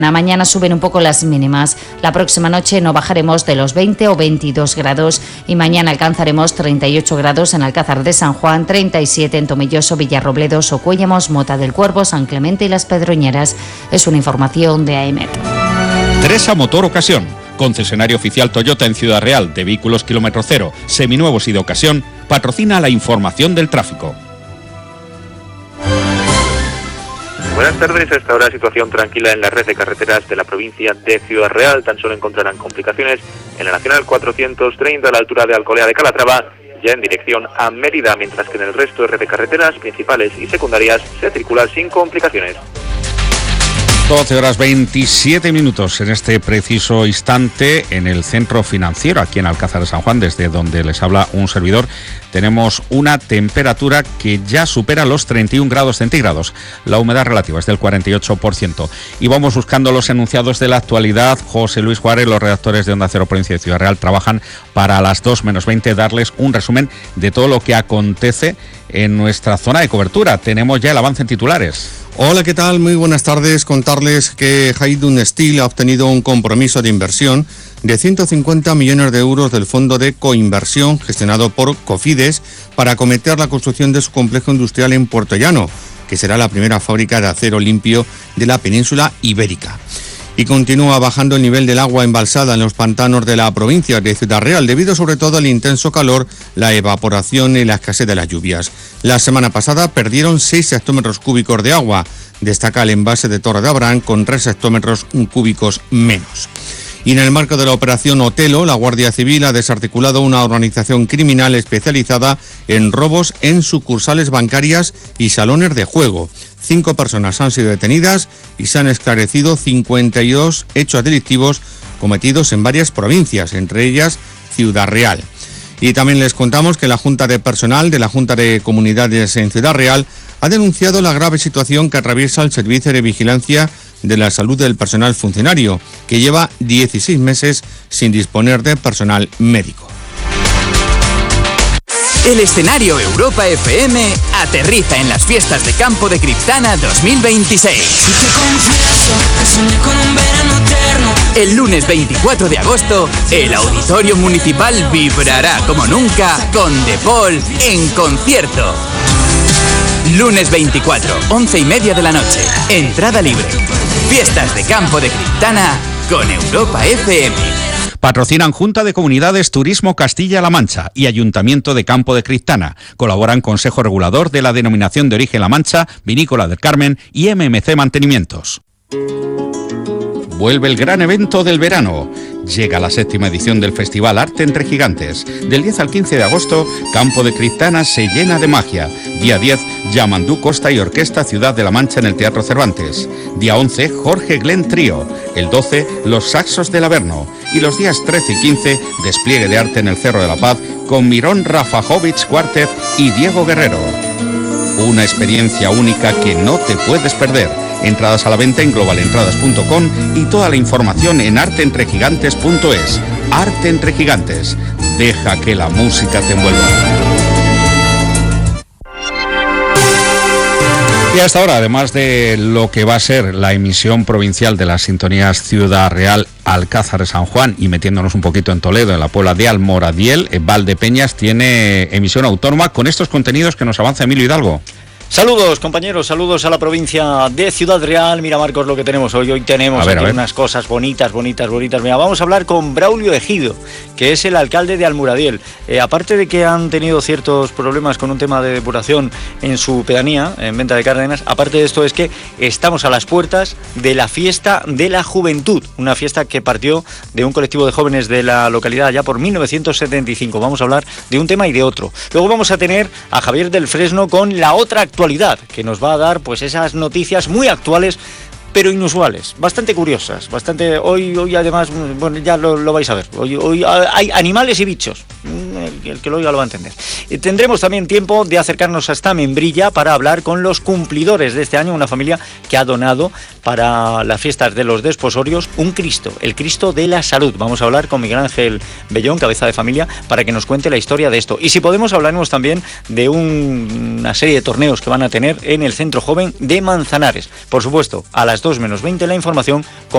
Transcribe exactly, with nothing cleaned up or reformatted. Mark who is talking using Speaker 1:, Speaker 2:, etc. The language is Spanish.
Speaker 1: Mañana suben un poco las mínimas. La próxima noche no bajaremos de los veinte o veintidós grados y mañana alcanzaremos treinta y ocho grados en Alcázar de San Juan, treinta y siete en Tomelloso, Villarrobledo, Socuéllamos, Mota del Cuervo, San Clemente y Las Pedroñeras. Es una información de AEMET.
Speaker 2: Tresa Motor Ocasión, concesionario oficial Toyota en Ciudad Real de vehículos kilómetro cero, seminuevos y de ocasión, patrocina la información del tráfico.
Speaker 3: Buenas tardes, a esta hora situación tranquila en la red de carreteras de la provincia de Ciudad Real. Tan solo encontrarán complicaciones en la Nacional cuatrocientos treinta a la altura de Alcolea de Calatrava, ya en dirección a Mérida, mientras que en el resto de red de carreteras principales y secundarias se circula sin complicaciones.
Speaker 2: doce horas veintisiete minutos en este preciso instante en el centro financiero, aquí en Alcázar de San Juan, desde donde les habla un servidor. Tenemos una temperatura que ya supera los treinta y un grados centígrados. La humedad relativa es del cuarenta y ocho por ciento. Y vamos buscando los enunciados de la actualidad. José Luis Juárez, los redactores de Onda Cero Provincia de Ciudad Real, trabajan para a las dos menos veinte darles un resumen de todo lo que acontece en nuestra zona de cobertura. Tenemos ya el avance en titulares.
Speaker 4: Hola, ¿qué tal? Muy buenas tardes. Contarles que Haydn Steel ha obtenido un compromiso de inversión de ciento cincuenta millones de euros del Fondo de Coinversión gestionado por Cofides para acometer la construcción de su complejo industrial en Puerto Llano, que será la primera fábrica de acero limpio de la península ibérica. Y continúa bajando el nivel del agua embalsada en los pantanos de la provincia de Ciudad Real, debido sobre todo al intenso calor, la evaporación y la escasez de las lluvias. La semana pasada perdieron seis hectómetros cúbicos de agua. Destaca el embalse de Torre de Abraham con tres hectómetros cúbicos menos. Y en el marco de la operación Otelo, la Guardia Civil ha desarticulado una organización criminal especializada en robos en sucursales bancarias y salones de juego. Cinco personas han sido detenidas y se han esclarecido cincuenta y dos hechos delictivos cometidos en varias provincias, entre ellas Ciudad Real. Y también les contamos que la Junta de Personal de la Junta de Comunidades en Ciudad Real ha denunciado la grave situación que atraviesa el Servicio de Vigilancia de la Salud del personal funcionario, que lleva dieciséis meses sin disponer de personal médico.
Speaker 5: El escenario Europa F M aterriza en las fiestas de campo de Criptana dos mil veintiséis. El lunes veinticuatro de agosto, el Auditorio Municipal vibrará como nunca con The Paul en concierto. Lunes veinticuatro, once y media de la noche, entrada libre. Fiestas de campo de Criptana con Europa F M.
Speaker 2: Patrocinan Junta de Comunidades Turismo Castilla-La Mancha y Ayuntamiento de Campo de Criptana. Colaboran Consejo Regulador de la Denominación de Origen La Mancha, Vinícola del Carmen y M M C Mantenimientos. Vuelve el gran evento del verano. Llega la séptima edición del Festival Arte entre Gigantes. Del diez al quince de agosto, Campo de Criptana se llena de magia. Día diez, Yamandú Costa y Orquesta Ciudad de la Mancha en el Teatro Cervantes. Día once, Jorge Glenn Trío. El doce, Los Saxos del Averno. Y los días trece y quince, despliegue de arte en el Cerro de la Paz con Mirón Rafajovic Quartet y Diego Guerrero. Una experiencia única que no te puedes perder. Entradas a la venta en global entradas punto com y toda la información en arte entre gigantes punto es. Arte entre Gigantes. Deja que la música te envuelva. Y hasta ahora, además de lo que va a ser la emisión provincial de las sintonías Ciudad Real, Alcázar de San Juan y metiéndonos un poquito en Toledo, en la Puebla de Almoradiel, Valdepeñas tiene emisión autónoma con estos contenidos que nos avanza Emilio Hidalgo.
Speaker 6: Saludos, compañeros, saludos a la provincia de Ciudad Real. Mira, Marcos, lo que tenemos hoy. Hoy tenemos
Speaker 2: ver,
Speaker 6: aquí unas cosas bonitas, bonitas, bonitas. Mira, vamos a hablar con Braulio Ejido, que es el alcalde de Almuradiel. Eh, aparte de que han tenido ciertos problemas con un tema de depuración en su pedanía, en Venta de Cárdenas, aparte de esto es que estamos a las puertas de la Fiesta de la Juventud, una fiesta que partió de un colectivo de jóvenes de la localidad ya por mil novecientos setenta y cinco. Vamos a hablar de un tema y de otro. Luego vamos a tener a Javier del Fresno con la otra actualidad, que nos va a dar pues esas noticias muy actuales pero inusuales, bastante curiosas, bastante hoy hoy además, bueno, ya lo, lo vais a ver. Hoy, hoy hay animales y bichos. El, el que lo oiga lo va a entender. Y tendremos también tiempo de acercarnos hasta Membrilla para hablar con los cumplidores de este año, una familia que ha donado para las fiestas de los desposorios un Cristo, el Cristo de la Salud. Vamos a hablar con Miguel Ángel Bellón, cabeza de familia, para que nos cuente la historia de esto. Y si podemos, hablaremos también de un, una serie de torneos que van a tener en el Centro Joven de Manzanares. Por supuesto, a las dos menos veinte la información con